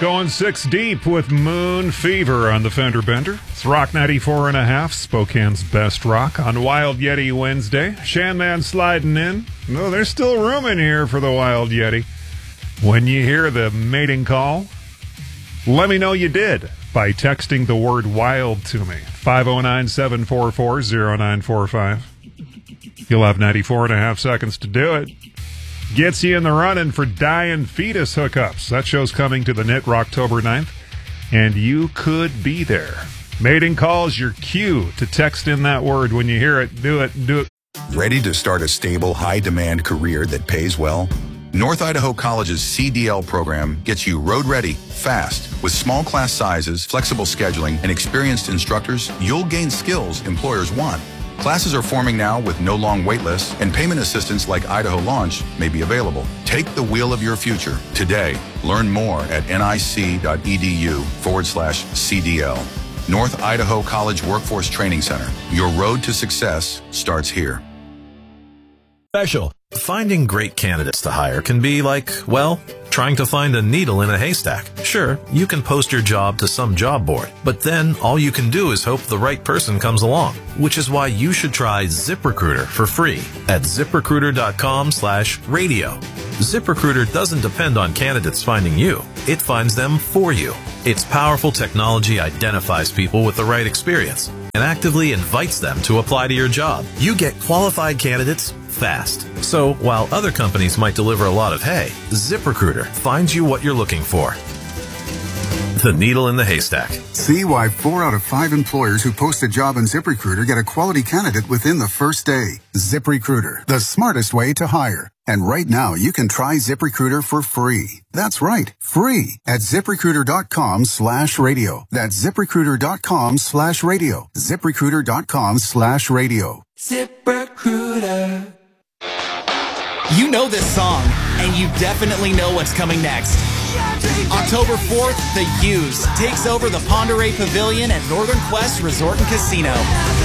Going six deep with Moon Fever on the Fender Bender. It's Rock 94.5, Spokane's best rock on Wild Yeti Wednesday. Shanman sliding in. No, there's still room in here for the Wild Yeti. When you hear the mating call, let me know you did by texting the word wild to me. 509-744-0945. You'll have 94.5 seconds to do it. Gets you in the running for Dying Fetus hookups. That show's coming to the Knit October 9th, and you could be there. Mating call's your cue to text in that word when you hear it. Do it. Do it. Ready to start a stable, high-demand career that pays well? North Idaho College's CDL program gets you road-ready, fast. With small class sizes, flexible scheduling, and experienced instructors, you'll gain skills employers want. Classes are forming now with no long wait lists, and payment assistance like Idaho Launch may be available. Take the wheel of your future today. Learn more at nic.edu/CDL. North Idaho College Workforce Training Center. Your road to success starts here. Special. Finding great candidates to hire can be like, well, trying to find a needle in a haystack. Sure, you can post your job to some job board, but then all you can do is hope the right person comes along, which is why you should try ZipRecruiter for free at ZipRecruiter.com/radio. ZipRecruiter doesn't depend on candidates finding you. It finds them for you. Its powerful technology identifies people with the right experience and actively invites them to apply to your job. You get qualified candidates fast. So while other companies might deliver a lot of hay, ZipRecruiter finds you what you're looking for. The needle in the haystack. See why 4 out of 5 employers who post a job on ZipRecruiter get a quality candidate within the first day. ZipRecruiter, the smartest way to hire. And right now, you can try ZipRecruiter for free. That's right, free at ZipRecruiter.com/radio. That's ZipRecruiter.com/radio. ZipRecruiter.com/radio. ZipRecruiter. You know this song, and you definitely know what's coming next. October 4th, The Used takes over the Pend Oreille Pavilion at Northern Quest Resort and Casino.